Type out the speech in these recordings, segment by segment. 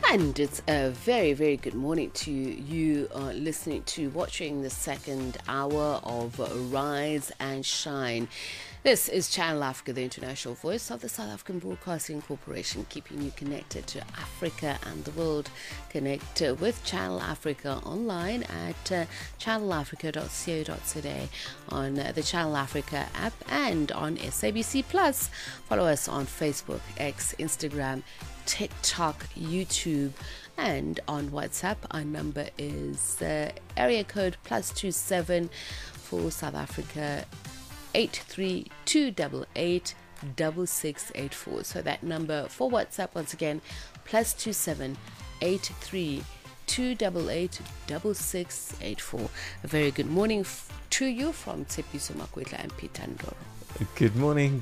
And it's a very, very good morning to you listening to, watching the second hour of Rise and Shine. This is Channel Africa, the international voice of the South African Broadcasting Corporation, keeping you connected to Africa and the world. Connect with Channel Africa online at channelafrica.co.za, on the Channel Africa app and on SABC Plus. Follow us on Facebook, X, Instagram, TikTok, YouTube, and on WhatsApp. Our number is area code +27 for South Africa, 83-288-6684. So that number for WhatsApp, once again, +27 83-288-6684. A very good morning to you from Tshepiso Makwetla and Peter Ndoro. Good morning,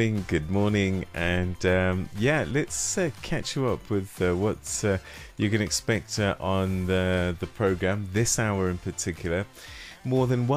and let's catch you up with what you can expect on the program this hour in particular. More than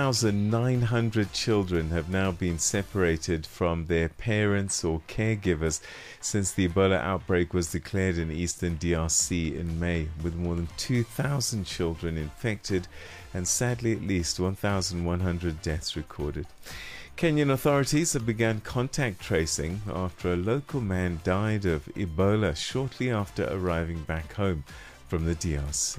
1,900 children have now been separated from their parents or caregivers since the Ebola outbreak was declared in eastern DRC in May, with more than 2,000 children infected and sadly at least 1,100 deaths recorded. Kenyan authorities have begun contact tracing after a local man died of Ebola shortly after arriving back home from the DRC.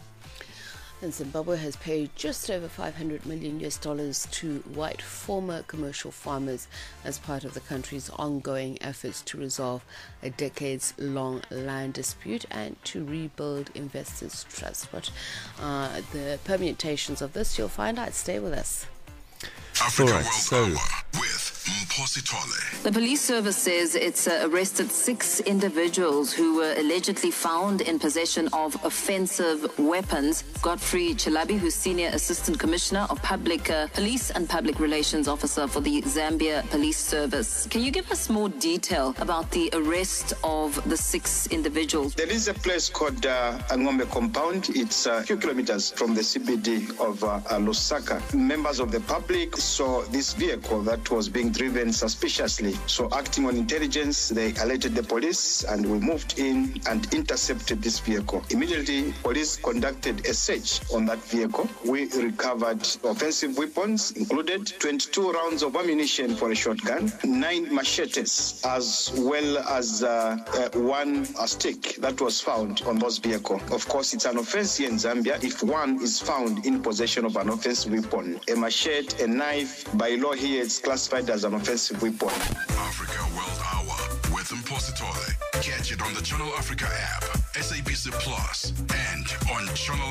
And Zimbabwe has paid just over $500 million to white former commercial farmers as part of the country's ongoing efforts to resolve a decades-long land dispute and to rebuild investors' trust. But the permutations of this, you'll find out. Stay with us. Africa World Hour with Mposi Tole. The police service says it's arrested 6 individuals who were allegedly found in possession of offensive weapons. Godfrey Chilabi, who's Senior Assistant Commissioner of Public Police and Public Relations Officer for the Zambia Police Service. Can you give us more detail about the arrest of the 6 individuals? There is a place called Angombe Compound. It's a few kilometers from the CBD of Lusaka. Members of the public saw this vehicle that was being driven suspiciously. So acting on intelligence, they alerted the police and we moved in and intercepted this vehicle. Immediately, police conducted a search on that vehicle. We recovered offensive weapons, included 22 rounds of ammunition for a shotgun, 9 machetes, as well as one stick that was found on those vehicle. Of course, it's an offense here in Zambia if one is found in possession of an offensive weapon. A machete, a knife, by law here it's classified as an offensive weapon. Africa World Hour with Mposi Tole. Catch it on the Channel Africa app, SABC Plus, and on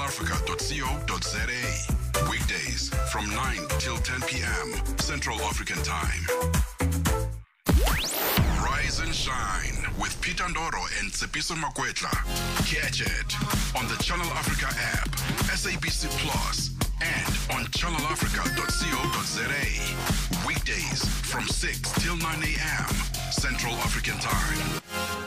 channelafrica.co.za. Weekdays from 9 till 10 p.m. Central African Time. Rise and Shine with Peter Ndoro and Tshepiso Makwetla. Catch it on the Channel Africa app, SABC Plus, and on channelafrica.co.za. Weekdays from 6 till 9 a.m. Central African Time.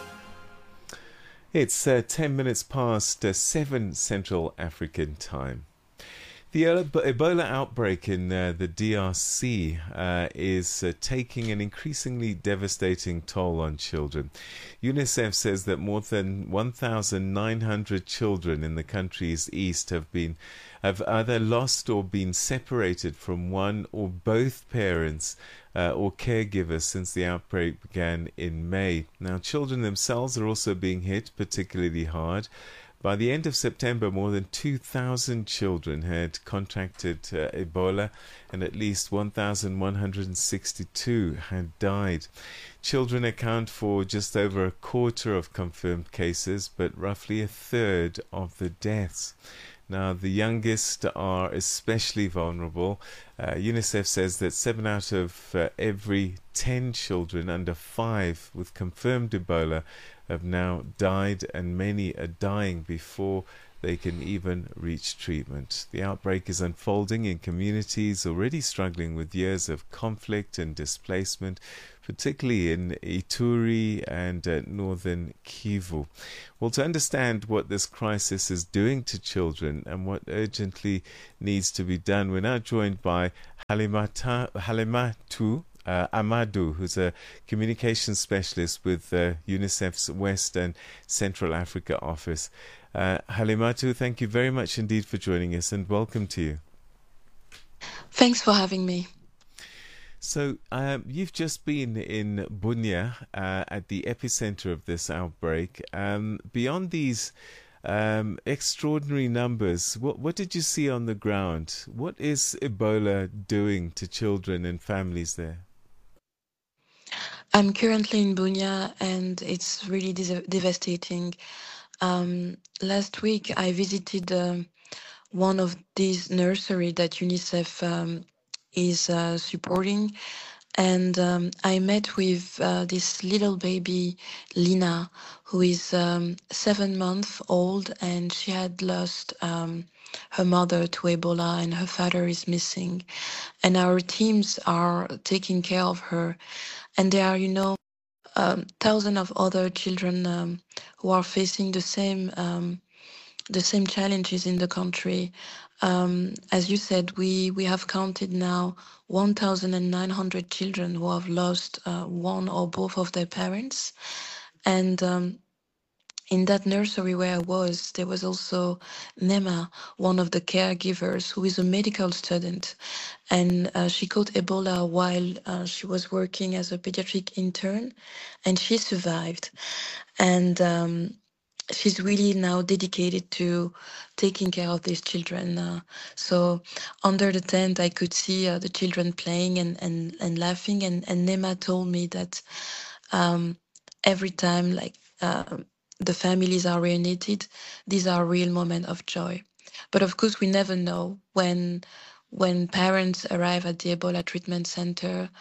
It's 10 minutes past 7 Central African Time. The Ebola outbreak in the DRC is taking an increasingly devastating toll on children. UNICEF says that more than 1,900 children in the country's east have either lost or been separated from one or both parents or caregivers since the outbreak began in May. Now, children themselves are also being hit particularly hard. By the end of September, more than 2,000 children had contracted Ebola and at least 1,162 had died. Children account for just over a quarter of confirmed cases, but roughly a third of the deaths. Now, the youngest are especially vulnerable. UNICEF says that 7 out of every 10 children under 5 with confirmed Ebola have now died, and many are dying before they can even reach treatment. The outbreak is unfolding in communities already struggling with years of conflict and displacement, particularly in Ituri and northern Kivu. Well, to understand what this crisis is doing to children and what urgently needs to be done, we're now joined by Halimatu Amadou, who's a communications specialist with UNICEF's West and Central Africa office. Halimatu, thank you very much indeed for joining us, and welcome to you. Thanks for having me. So you've just been in Bunia at the epicenter of this outbreak. Beyond these extraordinary numbers, what did you see on the ground? What is Ebola doing to children and families there? I'm currently in Bunia, and it's really devastating. Last week, I visited one of these nurseries that UNICEF is supporting, and I met with this little baby, Lina, who is 7 months old, and she had lost her mother to Ebola, and her father is missing. And our teams are taking care of her. And there are, thousands of other children who are facing the same challenges in the country. As you said, we have counted now 1,900 children who have lost one or both of their parents. And in that nursery where I was, there was also Nema, one of the caregivers, who is a medical student. And she caught Ebola while she was working as a pediatric intern, and she survived. And she's really now dedicated to taking care of these children. So under the tent, I could see the children playing and laughing. And Nema told me that every time the families are reunited, these are real moments of joy. But of course, we never know when parents arrive at the Ebola treatment center.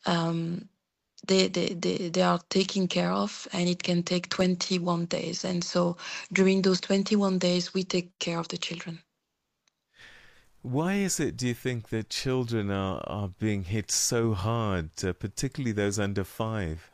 They are taken care of, and it can take 21 days. And so during those 21 days, we take care of the children. Why is it, do you think, that children are being hit so hard, particularly those under 5?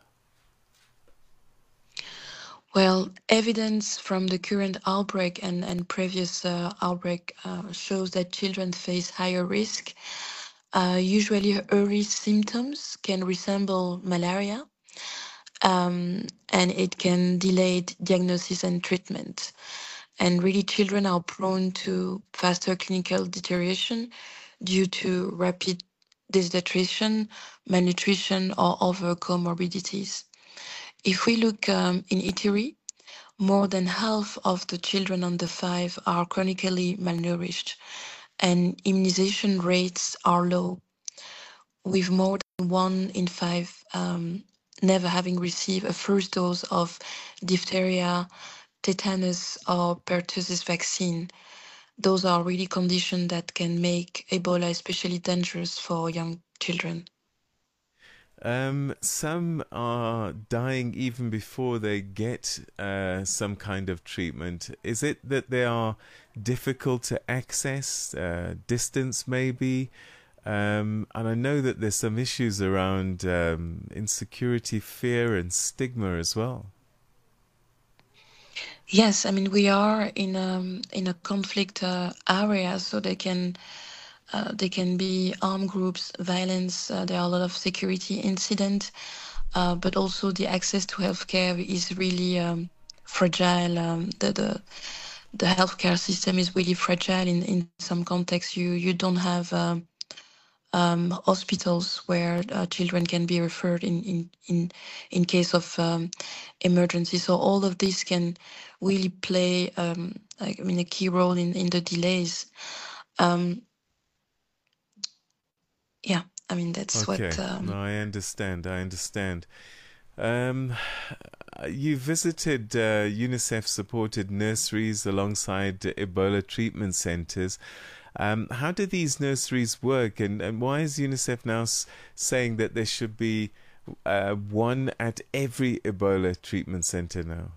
Well, evidence from the current outbreak and previous outbreak shows that children face higher risk. Usually early symptoms can resemble malaria, and it can delay diagnosis and treatment. And really, children are prone to faster clinical deterioration due to rapid dehydration, malnutrition, or other comorbidities. If we look in Ituri, more than half of the children under 5 are chronically malnourished, and immunization rates are low, with more than 1 in 5 never having received a first dose of diphtheria, tetanus, or pertussis vaccine. Those are really conditions that can make Ebola especially dangerous for young children. Some are dying even before they get some kind of treatment. Is it that they are difficult to access, distance maybe? And I know that there's some issues around insecurity, fear, and stigma as well. Yes, I mean, we are in a conflict area, so they can be armed groups, violence. There are a lot of security incidents, but also the access to healthcare is really fragile. The healthcare system is really fragile. In some contexts, you don't have hospitals where children can be referred in case of emergency. So all of this can really play a key role in the delays. Yeah, I mean, that's okay. what... No, I understand. You visited UNICEF-supported nurseries alongside Ebola treatment centers. How do these nurseries work, and why is UNICEF now saying that there should be one at every Ebola treatment center now?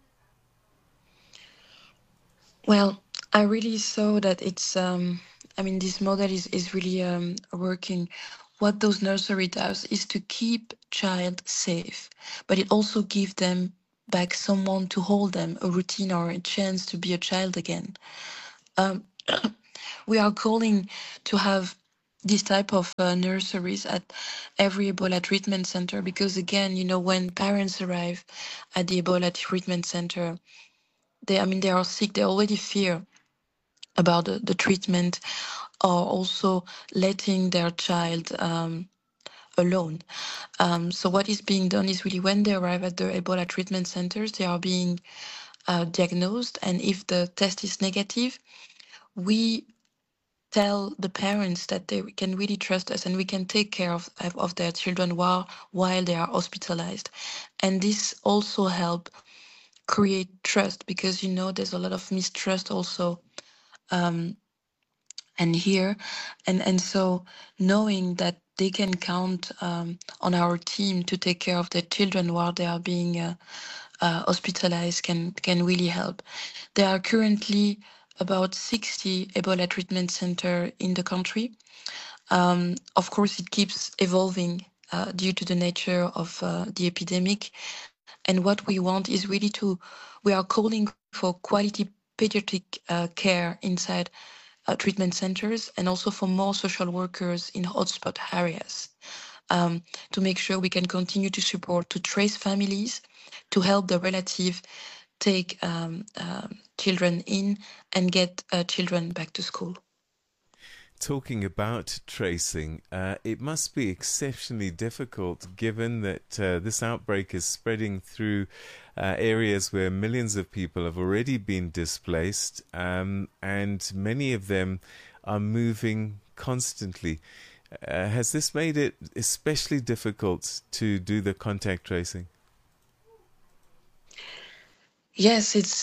Well, I really saw that it's... this model is really working. What those nursery does is to keep child safe, but it also gives them back someone to hold them, a routine or a chance to be a child again. We are calling to have this type of nurseries at every Ebola treatment center, because again, when parents arrive at the Ebola treatment center, they are sick, they already fear about the treatment, or also letting their child alone. So what is being done is really when they arrive at the Ebola treatment centers, they are being diagnosed, and if the test is negative, we tell the parents that they can really trust us and we can take care of their children while they are hospitalized. And this also help create trust, because there's a lot of mistrust also, and here, and so knowing that they can count on our team to take care of their children while they are being hospitalized can really help. There are currently about 60 Ebola treatment center in the country. Of course, it keeps evolving due to the nature of the epidemic. And what we want is really we are calling for quality pediatric care inside treatment centers, and also for more social workers in hotspot areas, to make sure we can continue to support, to trace families, to help the relative take children in and get children back to school. Talking about tracing, it must be exceptionally difficult given that this outbreak is spreading through areas where millions of people have already been displaced, and many of them are moving constantly. Has this made it especially difficult to do the contact tracing? Yes, it's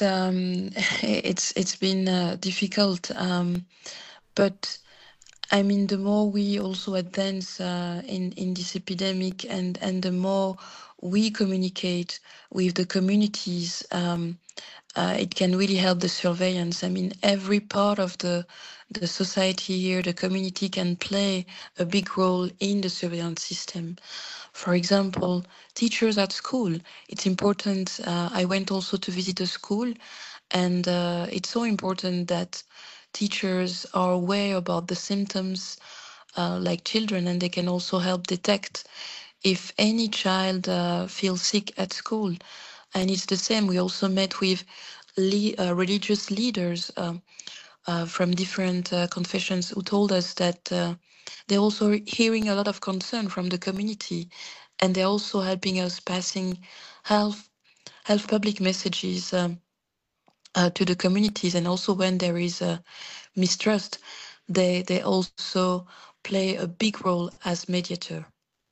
been difficult, but I mean, the more we also advance in this epidemic, and the more we communicate with the communities, it can really help the surveillance. I mean, every part of the society here, the community can play a big role in the surveillance system. For example, teachers at school. It's important. I went also to visit a school, and it's so important that teachers are aware about the symptoms like children, and they can also help detect if any child feels sick at school. And it's the same. We also met with religious leaders from different confessions who told us that they're also hearing a lot of concern from the community, and they're also helping us passing health public messages to the communities. And also when there is a mistrust, they also play a big role as mediator.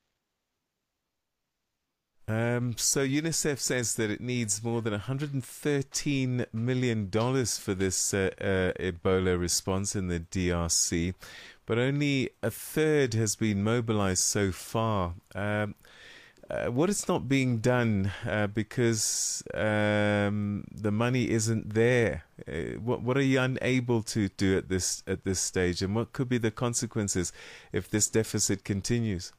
So UNICEF says that it needs more than $113 million for this Ebola response in the DRC, but only a third has been mobilized so far. What is not being done because the money isn't there? What are you unable to do at this stage, and what could be the consequences if this deficit continues?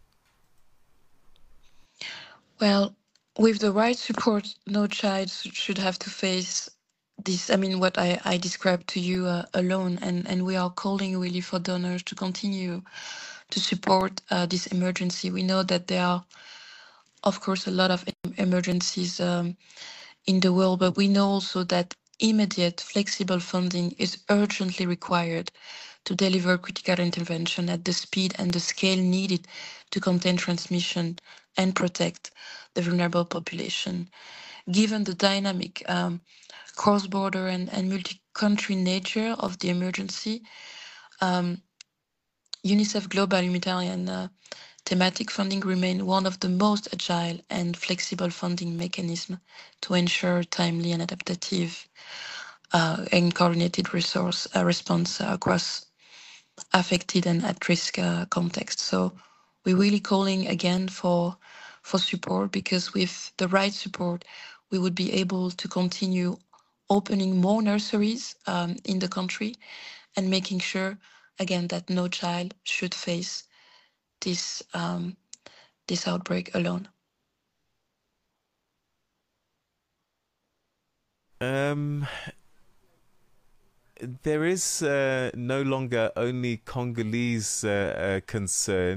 Well, with the right support, no child should have to face this. I mean, what I described to you alone, and we are calling really for donors to continue to support this emergency. We know that there are, of course, a lot of emergencies in the world, but we know also that immediate flexible funding is urgently required to deliver critical intervention at the speed and the scale needed to contain transmission and protect the vulnerable population. Given the dynamic cross-border and multi-country nature of the emergency, UNICEF Global Humanitarian thematic funding remain one of the most agile and flexible funding mechanisms to ensure timely and adaptive and coordinated response across affected and at-risk contexts. So we're really calling again for support, because with the right support, we would be able to continue opening more nurseries in the country, and making sure, again, that no child should face this outbreak alone. there is no longer only Congolese concern.